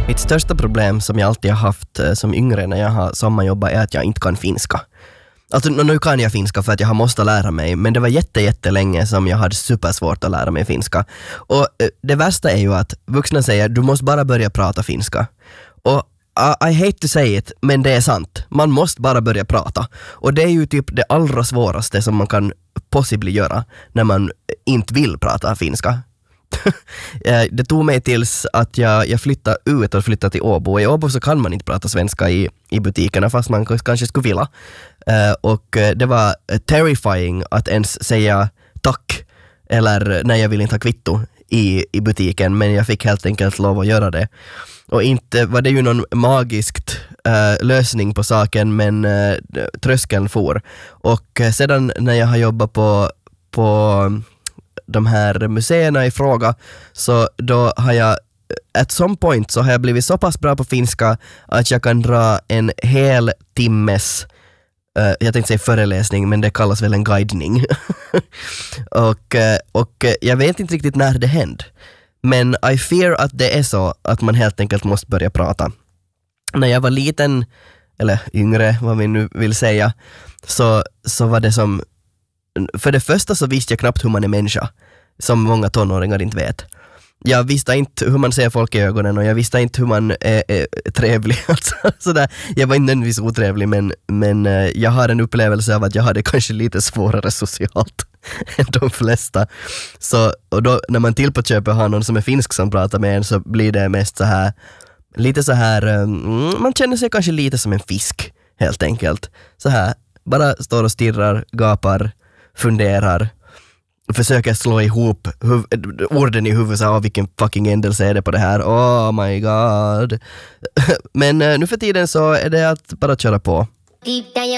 Mitt största problem som jag alltid har haft som yngre när jag har sommarjobbat är att jag inte kan finska. Alltså nu kan jag finska för att jag har måste lära mig, men det var jättelänge som jag hade supersvårt att lära mig finska. Och det värsta är ju att vuxna säger du måste bara börja prata finska. Och I hate to say it, men det är sant. Man måste bara börja prata. Och det är ju typ det allra svåraste som man kan possibly göra när man inte vill prata finska. Det tog mig tills att jag flyttade ut och flyttade till Åbo. I Åbo så kan man inte prata svenska i butikerna fast man kanske skulle vilja. Och det var terrifying att ens säga tack eller nej jag vill inte ha kvitto i butiken, men jag fick helt enkelt lov att göra det. Och inte var det ju någon magiskt lösning på saken, men tröskeln for. Och sedan när jag har jobbat på de här museerna i fråga, så då har jag at some point så har jag blivit så pass bra på finska att jag kan dra en hel timmes jag tänkte säga föreläsning, men det kallas väl en guidning. och jag vet inte riktigt när det hände, men I fear att det är så att man helt enkelt måste börja prata. När jag var liten, eller yngre, vad vi nu vill säga, så var det som, för det första så visste jag knappt hur man är människa, som många tonåringar inte vet. Jag visste inte hur man ser folk i ögonen och jag visste inte hur man är trevlig. Alltså, sådär. Jag var inte nödvändigtvis otrevlig, men jag har en upplevelse av att jag hade kanske lite svårare socialt än de flesta. Så, och då när man till på köpet har någon som är finsk som pratar med en, så blir det mest så här, lite så här, man känner sig kanske lite som en fisk helt enkelt. Så här, bara står och stirrar, gapar, funderar, försöker slå ihop orden i huvudet, så vilken fucking ändelse är det på det här, oh my god. Men nu för tiden så är det att bara köra på.